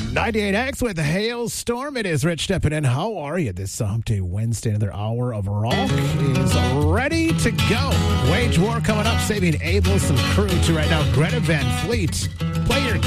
98X with the Hailstorm. It is Rich stepping in. How are you? This Hump Day Wednesday, another hour of rock is ready to go. Wage War coming up, saving Ableist and crew to right now. Greta Van Fleet. Play your